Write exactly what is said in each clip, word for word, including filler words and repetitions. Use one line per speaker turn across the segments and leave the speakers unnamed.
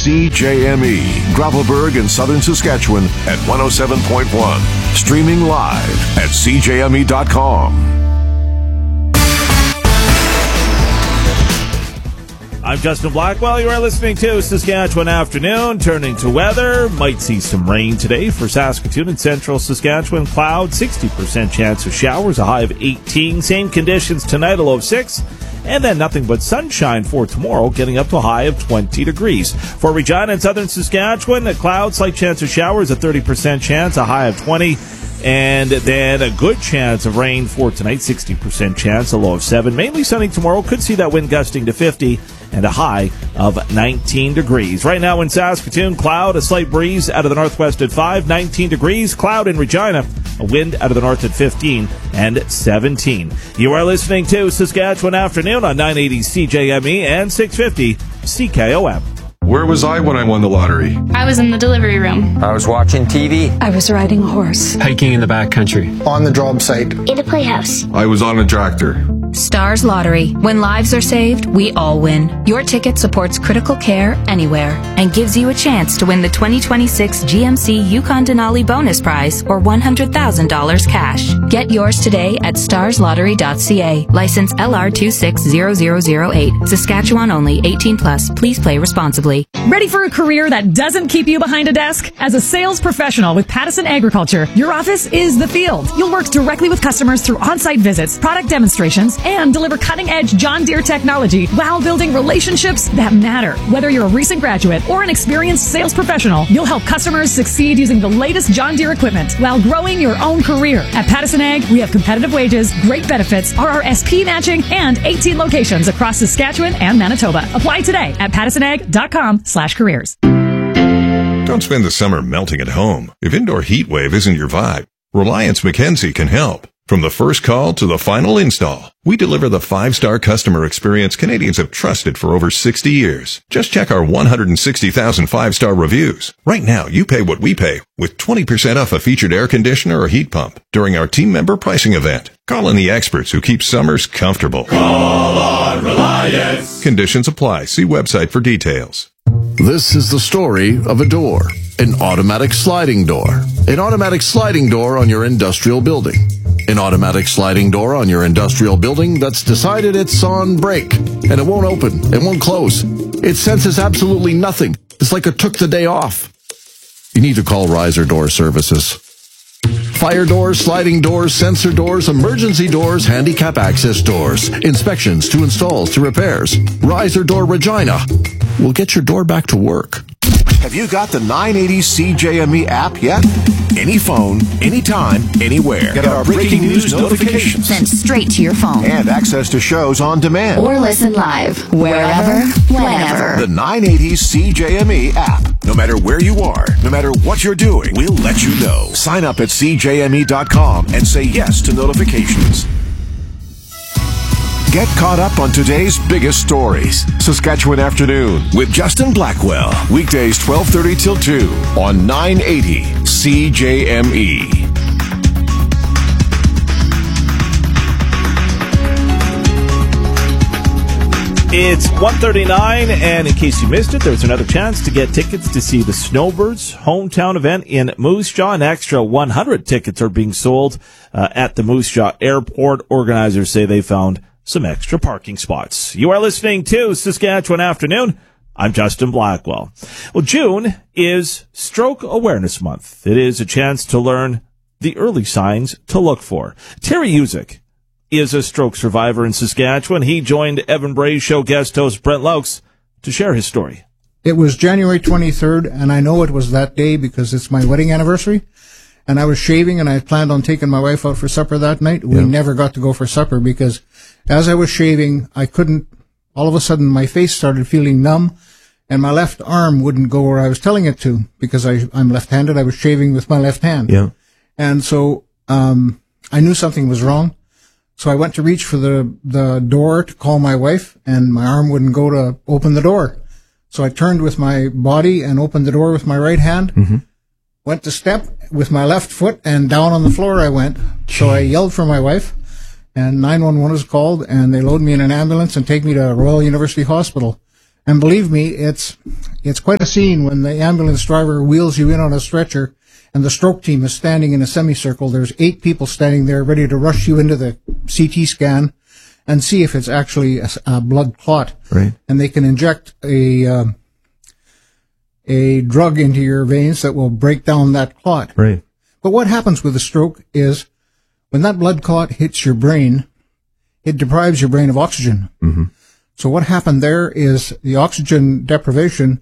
C J M E, Gravelbourg in southern Saskatchewan at one oh seven point one. Streaming live at C J M E dot com.
I'm Justin Blackwell. You are listening to Saskatchewan Afternoon. Turning to weather, might see some rain today for Saskatoon and central Saskatchewan. Cloud, sixty percent chance of showers, a high of eighteen. Same conditions tonight, a low of six. And then nothing but sunshine for tomorrow, getting up to a high of twenty degrees. For Regina and southern Saskatchewan, a cloud, slight chance of showers, a thirty percent chance, a high of twenty. And then a good chance of rain for tonight, sixty percent chance, a low of seven. Mainly sunny tomorrow, could see that wind gusting to fifty and a high of nineteen degrees. Right now in Saskatoon, cloud, a slight breeze out of the northwest at five, nineteen degrees. Cloud in Regina, a wind out of the north at fifteen and seventeen. You are listening to Saskatchewan Afternoon on nine eighty C J M E and six fifty C K O M.
Where was I when I won the lottery?
I was in the delivery room.
I was watching T V.
I was riding a horse.
Hiking in the backcountry.
On the job site.
In a playhouse.
I was on a tractor.
Stars Lottery. When lives are saved, we all win. Your ticket supports critical care anywhere and gives you a chance to win the twenty twenty-six G M C Yukon Denali bonus prize or one hundred thousand dollars cash. Get yours today at stars lottery dot c a. License L R two six zero zero zero eight. Saskatchewan only. eighteen plus. Please play responsibly.
Ready for a career that doesn't keep you behind a desk? As a sales professional with Pattison Agriculture, your office is the field. You'll work directly with customers through on-site visits, product demonstrations, and deliver cutting-edge John Deere technology while building relationships that matter. Whether you're a recent graduate or an experienced sales professional, you'll help customers succeed using the latest John Deere equipment while growing your own career. At Pattison Ag, we have competitive wages, great benefits, R R S P matching, and eighteen locations across Saskatchewan and Manitoba. Apply today at pattison ag dot com slash careers.
Don't spend the summer melting at home. If indoor heat wave isn't your vibe, Reliance Mackenzie can help. From the first call to the final install, we deliver the five-star customer experience Canadians have trusted for over sixty years. Just check our one hundred sixty thousand five-star reviews. Right now, you pay what we pay with twenty percent off a featured air conditioner or heat pump during our team member pricing event. Call in the experts who keep summers comfortable.
Call on Reliance.
Conditions apply. See website for details.
This is the story of a door, an automatic sliding door. An automatic sliding door on your industrial building. An automatic sliding door on your industrial building that's decided it's on break, and it won't open, it won't close. It senses absolutely nothing. It's like it took the day off. You need to call Riser Door Services. Fire doors, sliding doors, sensor doors, emergency doors, handicap access doors, inspections to installs to repairs. Riser Door Regina will get your door back to work.
Have you got the nine eighty C J M E app yet? Any phone, anytime, anywhere. Get our breaking news notifications
sent straight to your phone.
And access to shows on demand.
Or listen live, wherever, whenever.
The nine eighty C J M E app. No matter where you are, no matter what you're doing, we'll let you know. Sign up at C J M E dot com and say yes to notifications. Get caught up on today's biggest stories. Saskatchewan Afternoon with Justin Blackwell. Weekdays twelve thirty till two on nine eighty C J M E.
It's one thirty-nine, and in case you missed it, there's another chance to get tickets to see the Snowbirds hometown event in Moose Jaw. An extra one hundred tickets are being sold uh, at the Moose Jaw Airport. Organizers say they found some extra parking spots. You are listening to Saskatchewan Afternoon. I'm Justin Blackwell. Well, June is Stroke Awareness Month. It is a chance to learn the early signs to look for. Terry Usick is a stroke survivor in Saskatchewan. He joined Evan Bray's show guest host Brent Laux to share his story.
It was January twenty-third, and I know it was that day because it's my wedding anniversary. And I was shaving, and I planned on taking my wife out for supper that night. We yeah. never got to go for supper because as I was shaving, I couldn't, all of a sudden my face started feeling numb, and my left arm wouldn't go where I was telling it to because I, I'm left-handed. I was shaving with my left hand.
Yeah.
And so um I knew something was wrong. So I went to reach for the, the door to call my wife, and my arm wouldn't go to open the door. So I turned with my body and opened the door with my right hand.
Mm-hmm.
Went to step with my left foot, and down on the floor I went. So I yelled for my wife, and nine one one was called, and they load me in an ambulance and take me to Royal University Hospital. And believe me, it's it's quite a scene when the ambulance driver wheels you in on a stretcher and the stroke team is standing in a semicircle. There's eight people standing there ready to rush you into the C T scan and see if it's actually a, a blood clot.
Right.
And they can inject a uh, a drug into your veins that will break down that clot.
Right.
But what happens with a stroke is when that blood clot hits your brain, it deprives your brain of oxygen.
Mm-hmm.
So what happened there is the oxygen deprivation.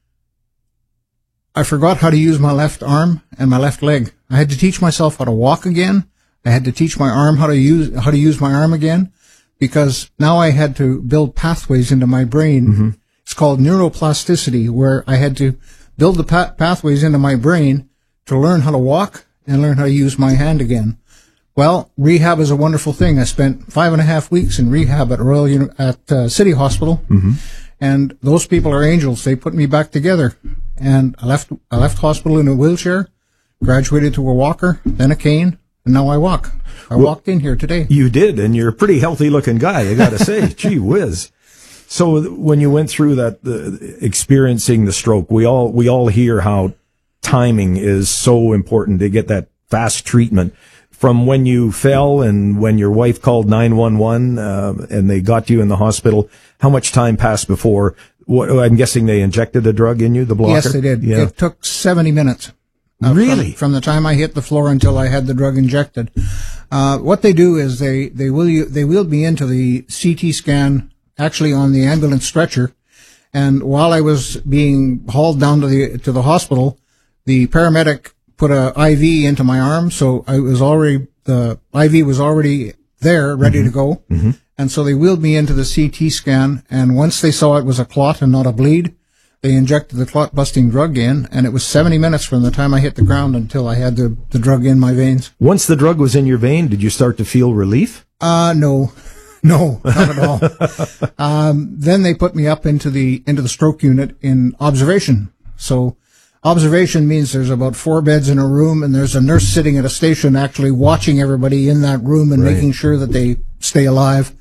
I forgot how to use my left arm and my left leg. I had to teach myself how to walk again. I had to teach my arm how to use, how to use my arm again, because now I had to build pathways into my brain. Mm-hmm. It's called neuroplasticity, where I had to build the pa- pathways into my brain to learn how to walk and learn how to use my hand again. Well, rehab is a wonderful thing. I spent five and a half weeks in rehab at Royal Uni- at uh, City Hospital, mm-hmm. and those people are angels. They put me back together, and I left. I left hospital in a wheelchair, graduated to a walker, then a cane, and now I walk. I well, walked in here today.
You did, and you're a pretty healthy-looking guy, I got to say. Gee whiz! So when you went through that, uh, experiencing the stroke, we all we all hear how timing is so important to get that fast treatment. From when you fell and when your wife called nine one one uh, and they got you in the hospital, how much time passed before? What, I'm guessing they injected a drug in you, the blocker?
Yes, they did. Yeah. It took seventy minutes. Uh,
really?
From, from the time I hit the floor until I had the drug injected. Uh, what they do is they, they will you, they wheeled me into the C T scan, actually on the ambulance stretcher. And while I was being hauled down to the, to the hospital, the paramedic put a I V into my arm, so I was already, the I V was already there, ready mm-hmm. to go. Mm-hmm. And so they wheeled me into the C T scan, and once they saw it was a clot and not a bleed, they injected the clot-busting drug in, and it was seventy minutes from the time I hit the ground until I had the, the drug in my veins.
Once the drug was in your vein, did you start to feel relief?
Uh, no. No, not at all. um, then they put me up into the, into the stroke unit in observation. So, observation means there's about four beds in a room, and there's a nurse sitting at a station actually watching everybody in that room and right. making sure that they stay alive.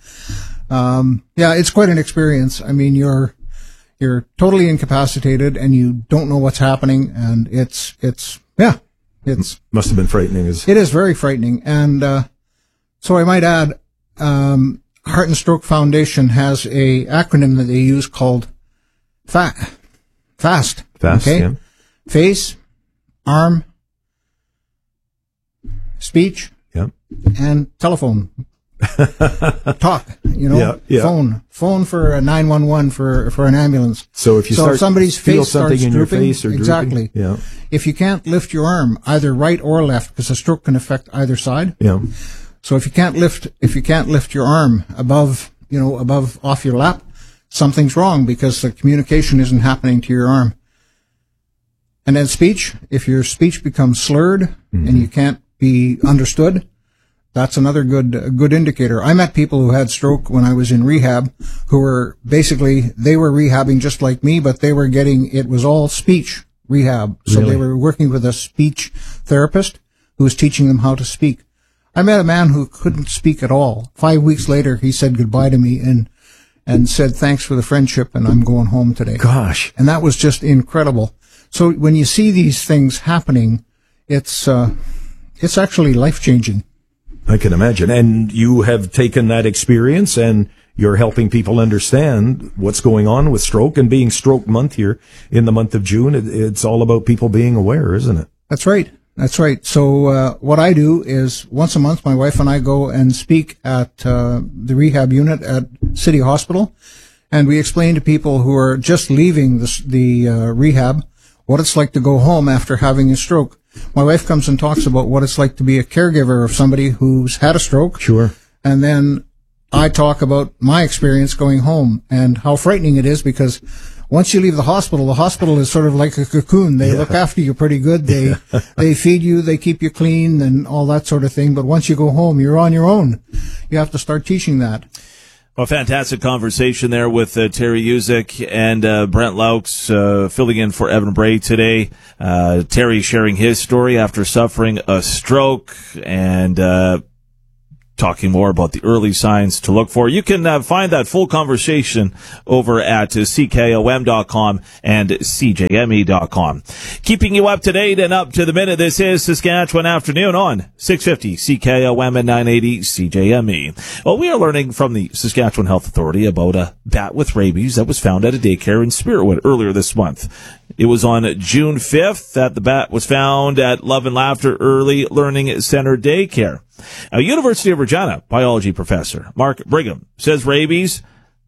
Um, yeah, it's quite an experience. I mean, you're, you're totally incapacitated and you don't know what's happening, and it's, it's, yeah, it's.
Must have been frightening.
It is very frightening. And, uh, so I might add, um, Heart and Stroke Foundation has a acronym that they use called FA- FAST.
FAST, okay? Yeah.
Face, arm, speech,
yeah.
and telephone. Talk, you know,
yeah, yeah.
phone, phone for a nine one one for, for an ambulance.
So if you
so
start
if somebody's
feel
face
something
starts
in
drooping,
your face or
exactly.
drooping, yeah.
If you can't lift your arm, either right or left, because a stroke can affect either side.
Yeah.
So if you can't lift, if you can't lift your arm above, you know, above off your lap, something's wrong because the communication isn't happening to your arm. And then speech, if your speech becomes slurred mm-hmm. and you can't be understood, that's another good, good indicator. I met people who had stroke when I was in rehab who were basically, they were rehabbing just like me, but they were getting, it was all speech rehab. So
really?
They were working with a speech therapist who was teaching them how to speak. I met a man who couldn't speak at all. Five weeks later, he said goodbye to me and, and said, thanks for the friendship, and I'm going home today.
Gosh.
And that was just incredible. So when you see these things happening, it's, uh, it's actually life-changing.
I can imagine. And you have taken that experience and you're helping people understand what's going on with stroke, and being Stroke Month here in the month of June. It, it's all about people being aware, isn't it?
That's right. That's right. So, uh, what I do is once a month, my wife and I go and speak at, uh, the rehab unit at City Hospital. And we explain to people who are just leaving the, the, uh, rehab what it's like to go home after having a stroke. My wife comes and talks about what it's like to be a caregiver of somebody who's had a stroke.
Sure.
And then I talk about my experience going home and how frightening it is, because once you leave the hospital, the hospital is sort of like a cocoon. They yeah. look after you pretty good. They, they feed you, they keep you clean and all that sort of thing. But once you go home, you're on your own. You have to start teaching that.
A fantastic conversation there with uh, Terry Usick and uh, Brent Laux uh, filling in for Evan Bray today. Uh, Terry sharing his story after suffering a stroke, and uh, talking more about the early signs to look for. You can uh, find that full conversation over at uh, C K O M dot com and C J M E dot com. Keeping you up to date and up to the minute, this is Saskatchewan Afternoon on six fifty C K O M and nine eighty C J M E. Well, we are learning from the Saskatchewan Health Authority about a bat with rabies that was found at a daycare in Spiritwood earlier this month. It was on June fifth that the bat was found at Love and Laughter Early Learning Center Daycare. Now, University of Regina biology professor Mark Brigham says rabies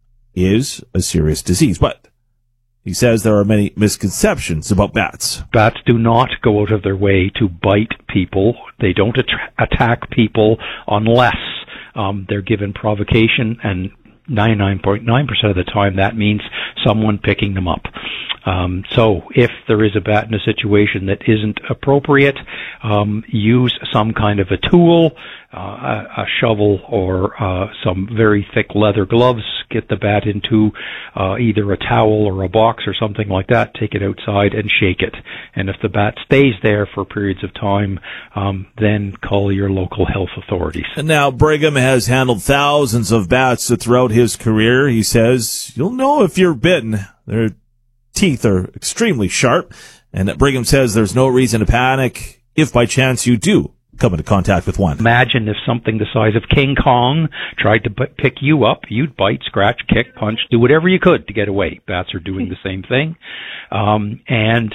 is a serious disease, but he says there are many misconceptions about bats.
Bats do not go out of their way to bite people. They don't at- attack people unless um, they're given provocation, and ninety-nine point nine percent of the time that means someone picking them up. Um, so if there is a bat in a situation that isn't appropriate, um, use some kind of a tool, uh, a, a shovel or uh, some very thick leather gloves. Get the bat into uh, either a towel or a box or something like that. Take it outside and shake it. And if the bat stays there for periods of time, um, then call your local health authorities.
And now Brigham has handled thousands of bats throughout his career. He says you'll know if you're bitten. Their teeth are extremely sharp, and Brigham says there's no reason to panic if by chance you do come into contact with one.
Imagine if something the size of King Kong tried to p- pick you up. You'd bite, scratch, kick, punch, do whatever you could to get away. Bats are doing the same thing. Um, and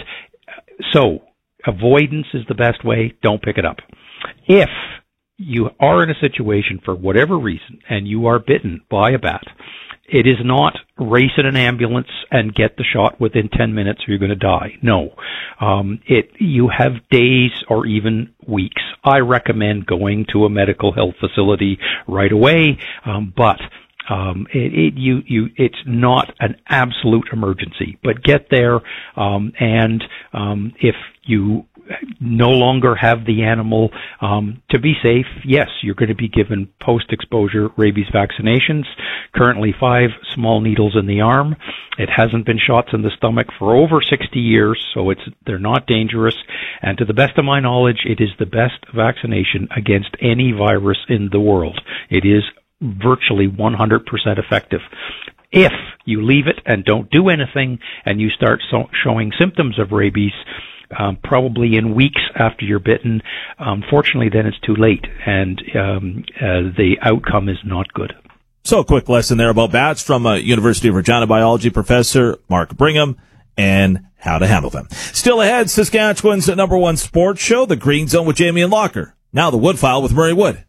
so avoidance is the best way. Don't pick it up. If you are in a situation for whatever reason and you are bitten by a bat, it is not race in an ambulance and get the shot within ten minutes or you're going to die. No. Um, it, you have days or even weeks. I recommend going to a medical health facility right away, um, but Um, it, it, you, you, it's not an absolute emergency, but get there, um, and, um, if you no longer have the animal, um, to be safe, yes, you're going to be given post-exposure rabies vaccinations. Currently five small needles in the arm. It hasn't been shots in the stomach for over sixty years, so it's, they're not dangerous. And to the best of my knowledge, it is the best vaccination against any virus in the world. It is virtually one hundred percent effective. If you leave it and don't do anything and you start so showing symptoms of rabies, um, probably in weeks after you're bitten, unfortunately then it's too late and um, uh, the outcome is not good.
So a quick lesson there about bats from uh, University of Regina biology professor Mark Brigham and how to handle them. Still ahead, Saskatchewan's number one sports show, The Green Zone with Jamie and Locker. Now the Wood File with Murray Wood.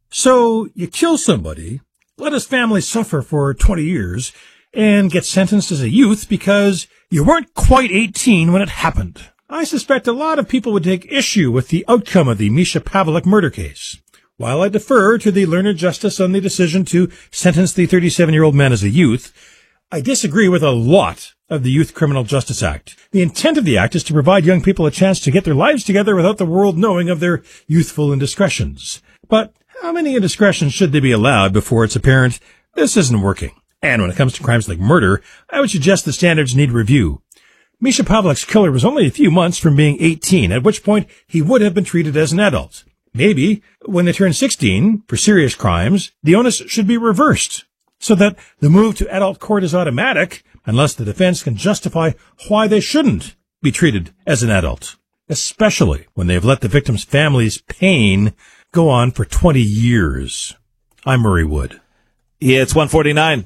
So you kill somebody, let his family suffer for twenty years, and get sentenced as a youth because you weren't quite eighteen when it happened. I suspect a lot of people would take issue with the outcome of the Misha Pavlik murder case. While I defer to the learned justice on the decision to sentence the thirty-seven-year-old man as a youth, I disagree with a lot of the Youth Criminal Justice Act. The intent of the act is to provide young people a chance to get their lives together without the world knowing of their youthful indiscretions. But how many indiscretions should they be allowed before it's apparent this isn't working? And when it comes to crimes like murder, I would suggest the standards need review. Misha Pavlik's killer was only a few months from being eighteen, at which point he would have been treated as an adult. Maybe, when they turn sixteen, for serious crimes, the onus should be reversed, so that the move to adult court is automatic, unless the defense can justify why they shouldn't be treated as an adult, especially when they've let the victim's family's pain go on for twenty years. I'm Murray Wood.
Yeah, it's one forty-nine.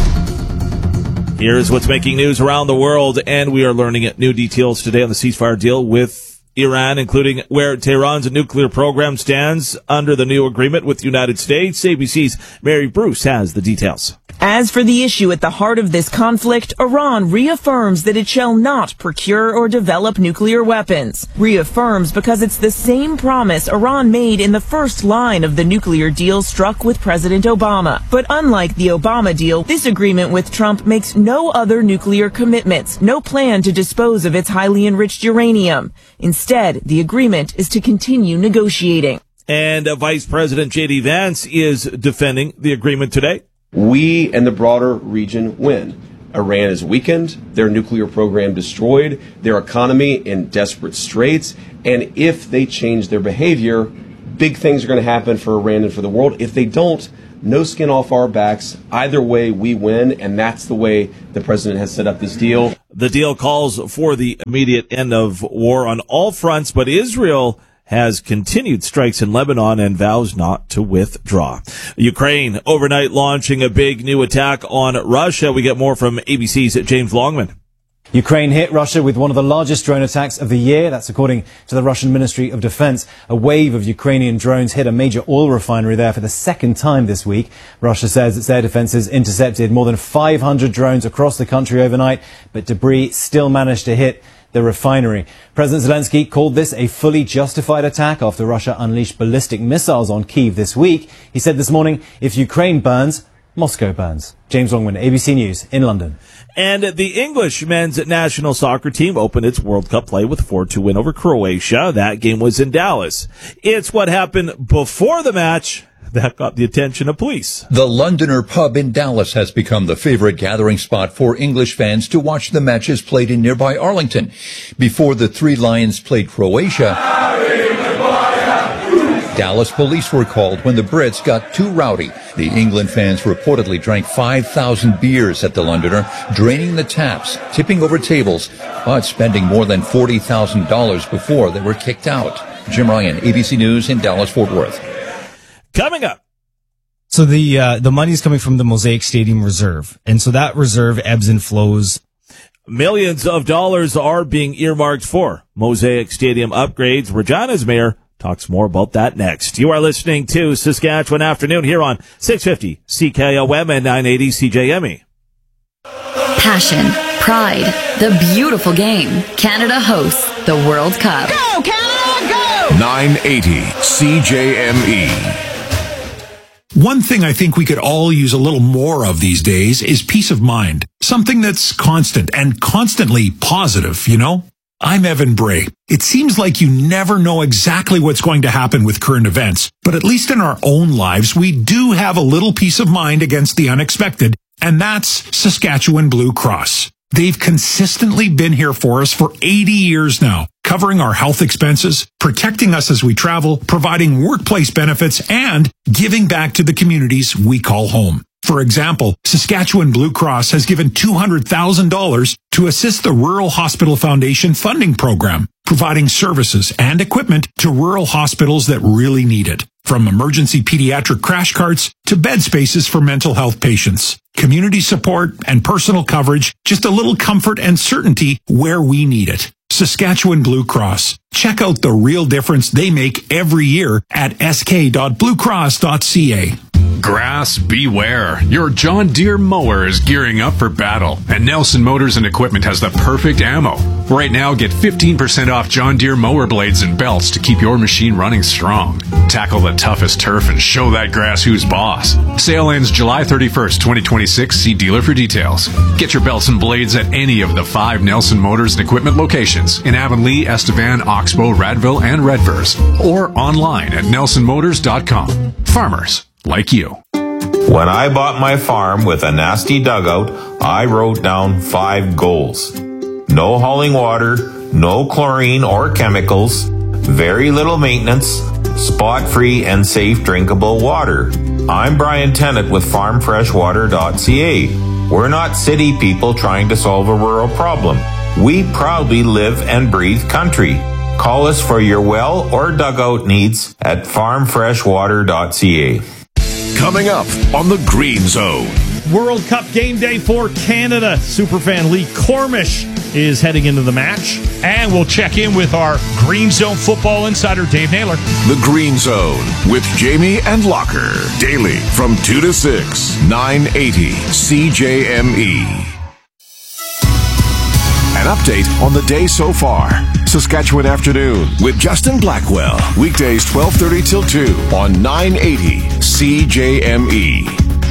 Here's what's making news around the world, and we are learning new details today on the ceasefire deal with Iran, including where Tehran's nuclear program stands under the new agreement with the United States. A B C's Mary Bruce has the details.
As for the issue at the heart of this conflict, Iran reaffirms that it shall not procure or develop nuclear weapons. Reaffirms because it's the same promise Iran made in the first line of the nuclear deal struck with President Obama. But unlike the Obama deal, this agreement with Trump makes no other nuclear commitments, no plan to dispose of its highly enriched uranium. Instead, the agreement is to continue negotiating.
And uh, Vice President J D Vance is defending the agreement today.
We and the broader region win. Iran is weakened, their nuclear program destroyed, their economy in desperate straits, and if they change their behavior, big things are going to happen for Iran and for the world. If they don't, no skin off our backs. Either way, we win, and that's the way the president has set up this deal.
The deal calls for the immediate end of war on all fronts, but Israel has continued strikes in Lebanon and vows not to withdraw. Ukraine overnight launching a big new attack on Russia. We get more from A B C's James Longman.
Ukraine hit Russia with one of the largest drone attacks of the year. That's according to the Russian Ministry of Defense. A wave of Ukrainian drones hit a major oil refinery there for the second time this week. Russia says its air defenses intercepted more than five hundred drones across the country overnight, but debris still managed to hit the refinery. President Zelensky called this a fully justified attack after Russia unleashed ballistic missiles on Kyiv this week. He said this morning, if Ukraine burns, Moscow burns. James Longman, A B C News in London.
And the English men's national soccer team opened its World Cup play with a four two win over Croatia. That game was in Dallas. It's what happened before the match that got the attention of police.
The Londoner pub in Dallas has become the favorite gathering spot for English fans to watch the matches played in nearby Arlington. Before the Three Lions played Croatia, Dallas police were called when the Brits got too rowdy. The England fans reportedly drank five thousand beers at the Londoner, draining the taps, tipping over tables, but spending more than forty thousand dollars before they were kicked out. Jim Ryan, A B C News in Dallas-Fort Worth.
Coming up.
So the uh, the money's coming from the Mosaic Stadium Reserve, and so that reserve ebbs and flows.
Millions of dollars are being earmarked for Mosaic Stadium upgrades. Regina's mayor talks more about that next. You are listening to Saskatchewan Afternoon here on six fifty C K O M and nine eighty C J M E.
Passion, pride, the beautiful game. Canada hosts the World Cup.
Go, Canada, go! nine eighty C J M E.
One thing I think we could all use a little more of these days is peace of mind. Something that's constant and constantly positive, you know? I'm Evan Bray. It seems like you never know exactly what's going to happen with current events, but at least in our own lives, we do have a little peace of mind against the unexpected, and that's Saskatchewan Blue Cross. They've consistently been here for us for eighty years now, covering our health expenses, protecting us as we travel, providing workplace benefits, and giving back to the communities we call home. For example, Saskatchewan Blue Cross has given two hundred thousand dollars to assist the Rural Hospital Foundation funding program, providing services and equipment to rural hospitals that really need it. From emergency pediatric crash carts to bed spaces for mental health patients, community support and personal coverage, just a little comfort and certainty where we need it. Saskatchewan Blue Cross. Check out the real difference they make every year at s k dot blue cross dot c a.
Grass, beware. Your John Deere mower is gearing up for battle, and Nelson Motors and Equipment has the perfect ammo. Right now, get fifteen percent off John Deere mower blades and belts to keep your machine running strong. Tackle the toughest turf and show that grass who's boss. Sale ends July thirty-first, twenty twenty-six. See dealer for details. Get your belts and blades at any of the five Nelson Motors and Equipment locations in Avonlea, Estevan, Oxbow, Radville, and Redvers, or online at nelson motors dot com. Farmers like you.
When I bought my farm with a nasty dugout, I wrote down five goals. No hauling water, no chlorine or chemicals, very little maintenance, spot-free and safe drinkable water. I'm Brian Tennant with farm fresh water dot c a. We're not city people trying to solve a rural problem. We proudly live and breathe country. Call us for your well or dugout needs at farm fresh water dot c a.
Coming up on the Green Zone.
World Cup game day for Canada. Superfan Lee Cormish is heading into the match. And we'll check in with our Green Zone football insider, Dave Naylor.
The Green Zone with Jamie and Locker. Daily from two to six, nine eighty C J M E. An update on the day so far. Saskatchewan Afternoon with Justin Blackwell. Weekdays twelve thirty till two on nine eighty C J M E.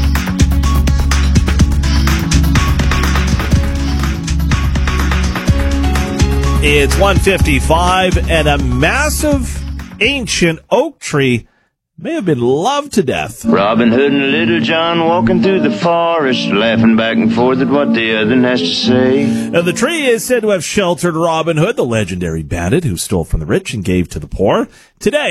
It's one fifty-five, and a massive ancient oak tree may have been loved to death.
Robin Hood and Little John walking through the forest, laughing back and forth at what the other has to say.
Now, the tree is said to have sheltered Robin Hood, the legendary bandit who stole from the rich and gave to the poor. Today,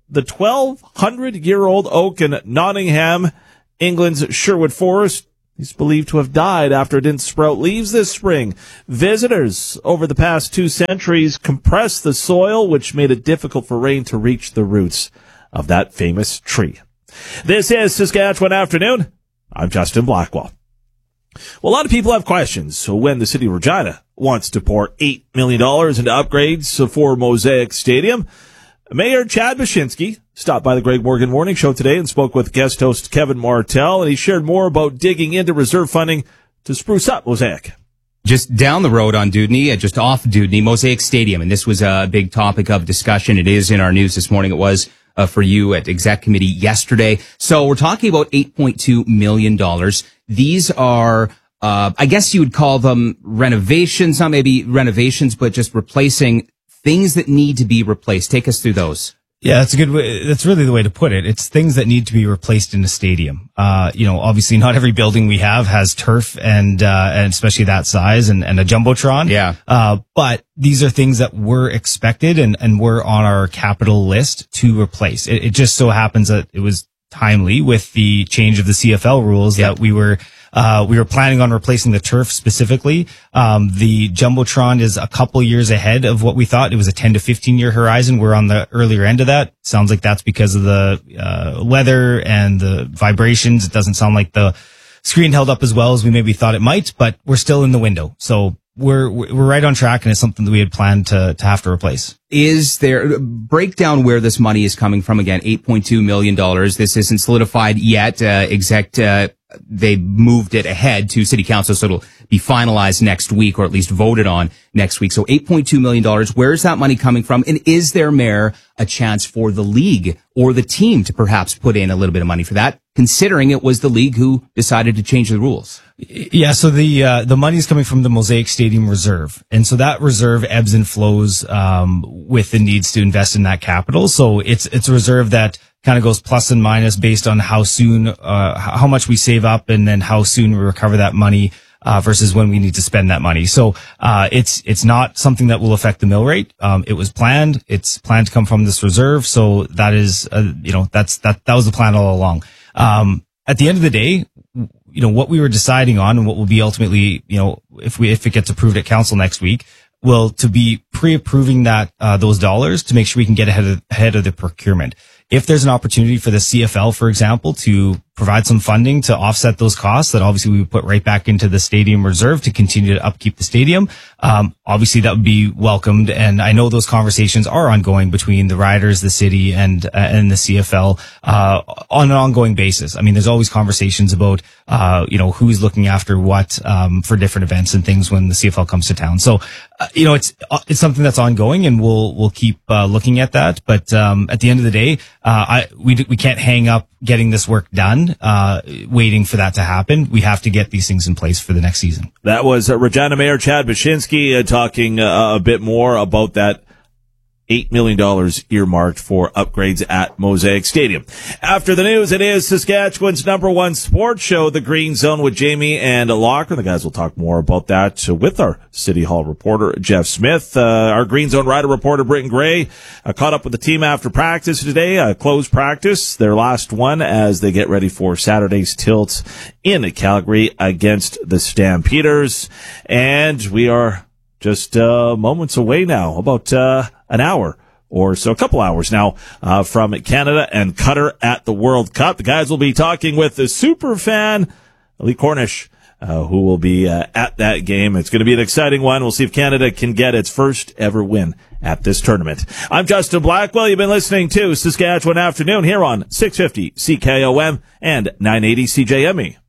the twelve hundred year old oak in Nottingham, England's Sherwood Forest, is believed to have died after it didn't sprout leaves this spring. Visitors over the past two centuries compressed the soil, which made it difficult for rain to reach the roots of that famous tree. This is Saskatchewan Afternoon. I'm Justin Blackwell. Well, a lot of people have questions. So when the city of Regina wants to pour eight million dollars into upgrades for Mosaic Stadium, Mayor Chad Baczynski stopped by the Greg Morgan Morning Show today and spoke with guest host Kevin Martell, and he shared more about digging into reserve funding to spruce up Mosaic.
Just down the road on Dewdney, uh, just off Dewdney, Mosaic Stadium, and this was a big topic of discussion. It is in our news this morning. It was uh, for you at Exec Committee yesterday. So we're talking about eight point two million dollars. These are, uh, I guess you would call them renovations, not maybe renovations, but just replacing things that need to be replaced. Take us through those.
Yeah, that's a good way. That's really the way to put it. It's things that need to be replaced in a stadium. Uh, you know, obviously not every building we have has turf and, uh, and especially that size and, and a Jumbotron.
Yeah.
Uh, but these are things that were expected and, and were on our capital list to replace. It, it just so happens that it was timely with the change of the C F L rules
Yep.
that we were, Uh, we were planning on replacing the turf specifically. Um, the Jumbotron is a couple years ahead of what we thought. It was a ten to fifteen year horizon. We're on the earlier end of that. Sounds like that's because of the, uh, weather and the vibrations. It doesn't sound like the screen held up as well as we maybe thought it might, but we're still in the window. So we're, we're right on track, and it's something that we had planned to, to have to replace.
Is there, break down where this money is coming from again, eight point two million dollars. This isn't solidified yet. Uh, exec, uh, they moved it ahead to city council, so it'll be finalized next week, or at least voted on next week. So eight point two million dollars. Where is that money coming from? And is there, Mayor, a chance for the league or the team to perhaps put in a little bit of money for that, considering it was the league who decided to change the rules?
Yeah, so the uh, the money is coming from the Mosaic Stadium Reserve, and so that reserve ebbs and flows um, with the needs to invest in that capital. So it's it's a reserve that kind of goes plus and minus based on how soon, uh, how much we save up, and then how soon we recover that money uh, versus when we need to spend that money. So uh, it's it's not something that will affect the mill rate. Um, it was planned. It's planned to come from this reserve. So that is, uh, you know, that's that that was the plan all along. Um, at the end of the day, you know, what we were deciding on and what will be ultimately, you know, if we, if it gets approved at council next week, will to be pre-approving that, uh, those dollars to make sure we can get ahead of, ahead of the procurement. If there's an opportunity for the C F L, for example, to provide some funding to offset those costs that obviously we would put right back into the stadium reserve to continue to upkeep the stadium, um, obviously that would be welcomed. And I know those conversations are ongoing between the riders, the city, and uh, and the C F L uh, on an ongoing basis. I mean, there's always conversations about uh, you know, who's looking after what um, for different events and things when the C F L comes to town. So uh, you know, it's it's something that's ongoing, and we'll we'll keep uh, looking at that. But um, at the end of the day, uh, I we we can't hang up getting this work done, uh, waiting for that to happen. We have to get these things in place for the next season.
That was uh, Regina Mayor Chad Baczynski uh, talking uh, a bit more about that eight million dollars earmarked for upgrades at Mosaic Stadium. After the news, it is Saskatchewan's number one sports show, The Green Zone, with Jamie and Locker. The guys will talk more about that with our City Hall reporter, Jeff Smith. Uh, our Green Zone rider reporter, Britton Gray, uh, caught up with the team after practice today, uh, closed practice, their last one as they get ready for Saturday's tilt in Calgary against the Stampeders. And we are just uh, moments away now, about uh, an hour or so, a couple hours now, uh, from Canada and Qatar at the World Cup. The guys will be talking with the super fan, Lee Cornish, uh, who will be uh, at that game. It's going to be an exciting one. We'll see if Canada can get its first ever win at this tournament. I'm Justin Blackwell. You've been listening to Saskatchewan Afternoon here on six fifty C K O M and nine eighty C J M E.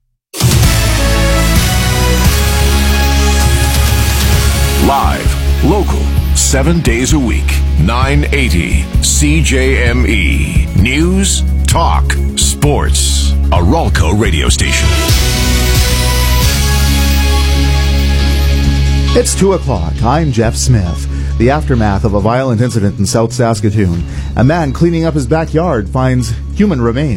Live, local, seven days a week, nine eighty C J M E. News, talk, sports. A Ralco radio station.
It's two o'clock. I'm Jeff Smith. The aftermath of a violent incident in South Saskatoon. A man cleaning up his backyard finds human remains.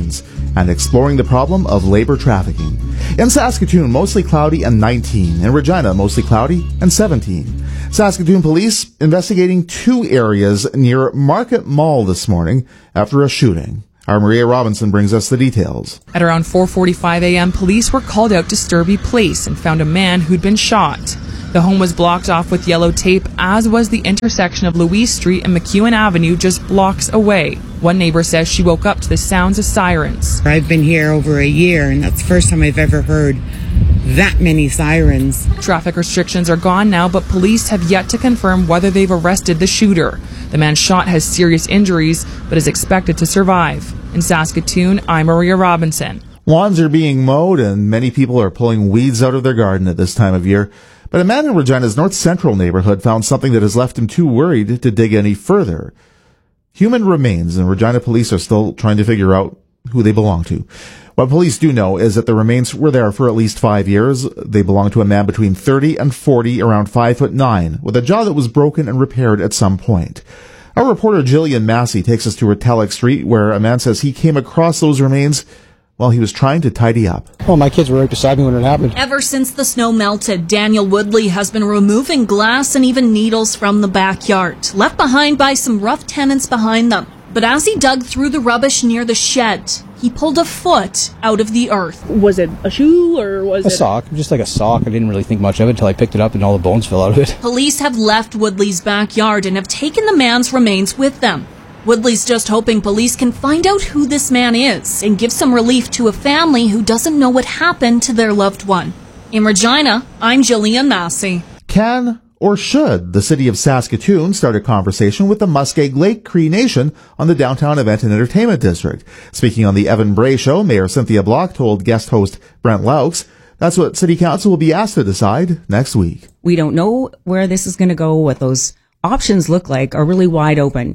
and exploring the problem of labor trafficking. In Saskatoon, mostly cloudy and nineteen. In Regina, mostly cloudy and seventeen. Saskatoon police investigating two areas near Market Mall this morning after a shooting. Our Maria Robinson brings us the details.
At around four forty-five a.m., police were called out to Sturby Place and found a man who'd been shot. The home was blocked off with yellow tape, as was the intersection of Louise Street and McEwen Avenue just blocks away. One neighbor says she woke up to the sounds of sirens.
I've been here over a year, and that's the first time I've ever heard that many sirens.
Traffic restrictions are gone now, but police have yet to confirm whether they've arrested the shooter. The man shot has serious injuries, but is expected to survive. In Saskatoon, I'm Maria Robinson.
Lawns are being mowed, and many people are pulling weeds out of their garden at this time of year. But a man in Regina's North Central neighborhood found something that has left him too worried to dig any further. Human remains, and Regina police are still trying to figure out who they belong to. What police do know is that the remains were there for at least five years. They belong to a man between thirty and forty, around five foot nine, with a jaw that was broken and repaired at some point. Our reporter Jillian Massey takes us to Retallick Street, where a man says he came across those remains while he was trying to tidy up.
Well, my kids were right beside me when it happened.
Ever since the snow melted, Daniel Woodley has been removing glass and even needles from the backyard, left behind by some rough tenants behind them. But as he dug through the rubbish near the shed, he pulled a foot out of the earth.
Was it a shoe or was
a
it...
A sock, just like a sock. I didn't really think much of it until I picked it up and all the bones fell out of it.
Police have left Woodley's backyard and have taken the man's remains with them. Woodley's just hoping police can find out who this man is and give some relief to a family who doesn't know what happened to their loved one. In Regina, I'm Jillian Massey.
Can or should the city of Saskatoon start a conversation with the Muskeg Lake Cree Nation on the downtown event and entertainment district? Speaking on the Evan Bray Show, Mayor Cynthia Block told guest host Brent Laux that's what City Council will be asked to decide next week.
We don't know where this is going to go. What those options look like are really wide open.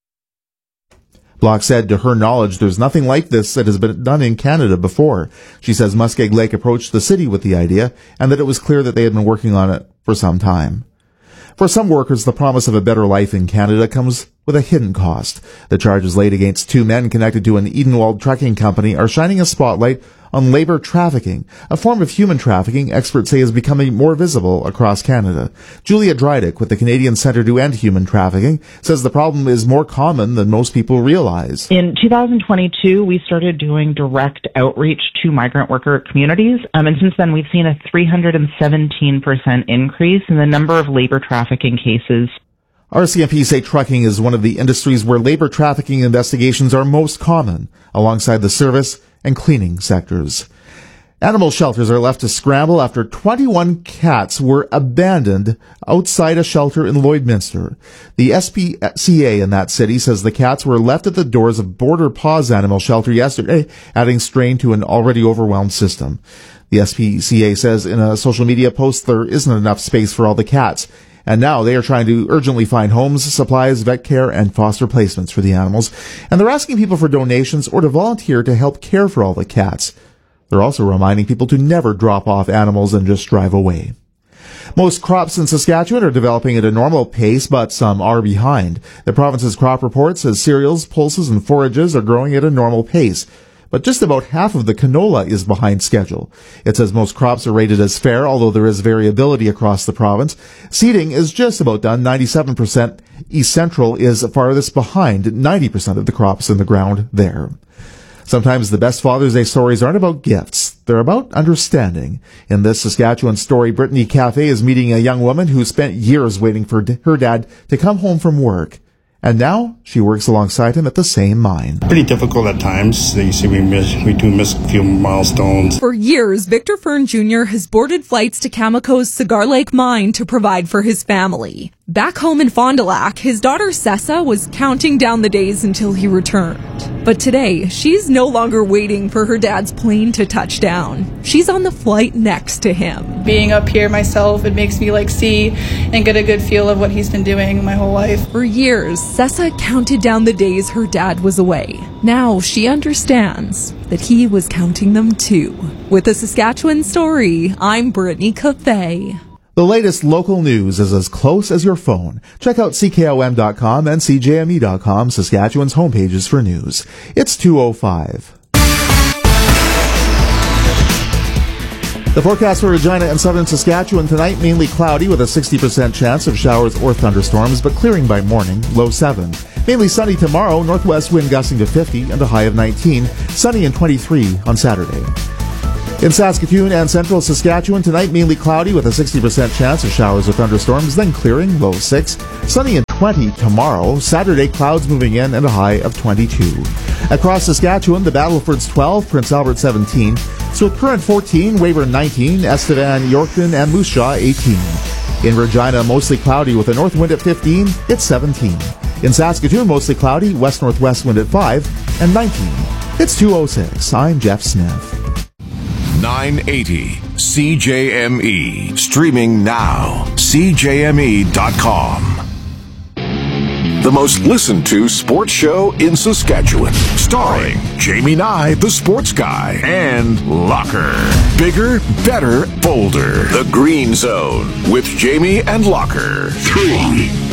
Block said to her knowledge there's nothing like this that has been done in Canada before. She says Muskeg Lake approached the city with the idea and that it was clear that they had been working on it for some time. For some workers, the promise of a better life in Canada comes with a hidden cost. The charges laid against two men connected to an Edenwald trucking company are shining a spotlight on labor trafficking, a form of human trafficking experts say is becoming more visible across Canada. Julia Drydick with the Canadian Centre to End Human Trafficking says the problem is more common than most people realize.
In two thousand twenty-two, we started doing direct outreach to migrant worker communities, um, and since then we've seen a three hundred seventeen percent increase in the number of labor trafficking cases.
R C M P say trucking is one of the industries where labor trafficking investigations are most common, alongside the service and cleaning sectors. Animal shelters are left to scramble after twenty-one cats were abandoned outside a shelter in Lloydminster. The S P C A in that city says the cats were left at the doors of Border Paws Animal Shelter yesterday, adding strain to an already overwhelmed system. The S P C A says in a social media post there isn't enough space for all the cats, and now they are trying to urgently find homes, supplies, vet care, and foster placements for the animals. And they're asking people for donations or to volunteer to help care for all the cats. They're also reminding people to never drop off animals and just drive away. Most crops in Saskatchewan are developing at a normal pace, but some are behind. The province's crop report says cereals, pulses, and forages are growing at a normal pace. But just about half of the canola is behind schedule. It says most crops are rated as fair, although there is variability across the province. Seeding is just about done, ninety-seven percent. East Central is farthest behind, ninety percent of the crops in the ground there. Sometimes the best Father's Day stories aren't about gifts. They're about understanding. In this Saskatchewan story, Brittany Cafe is meeting a young woman who spent years waiting for her dad to come home from work. And now she works alongside him at the same mine.
Pretty difficult at times. You see, we miss, we do miss a few milestones.
For years, Victor Fern Junior has boarded flights to Cameco's Cigar Lake mine to provide for his family. Back home in Fond du Lac, his daughter Sessa was counting down the days until he returned. But today, she's no longer waiting for her dad's plane to touch down. She's on the flight next to him.
Being up here myself, it makes me like see and get a good feel of what he's been doing my whole life.
For years, Sessa counted down the days her dad was away. Now she understands that he was counting them too. With a Saskatchewan story, I'm Brittany Cafe.
The latest local news is as close as your phone. Check out C K O M dot com and C J M E dot com, Saskatchewan's homepages for news. It's two oh five. The forecast for Regina and southern Saskatchewan tonight, mainly cloudy with a sixty percent chance of showers or thunderstorms, but clearing by morning, low seven. Mainly sunny tomorrow, northwest wind gusting to fifty and a high of nineteen. Sunny and twenty-three on Saturday. In Saskatoon and central Saskatchewan tonight, mainly cloudy with a sixty percent chance of showers or thunderstorms, then clearing, low six. Sunny and twenty tomorrow. Saturday, clouds moving in and a high of twenty-two. Across Saskatchewan, the Battleford's twelve, Prince Albert seventeen. So current fourteen, Weyburn nineteen, Estevan, Yorkton, and Moose Jaw eighteen. In Regina, mostly cloudy with a north wind at fifteen, it's seventeen. In Saskatoon, mostly cloudy, west-northwest wind at five, and nineteen. It's two oh six. I'm Jeff Smith.
nine eighty C J M E. Streaming now. C J M E dot com. The most listened to sports show in Saskatchewan. Starring Jamie Nye, the sports guy, and Locker. Bigger, better, bolder. The Green Zone with Jamie and Locker. Three.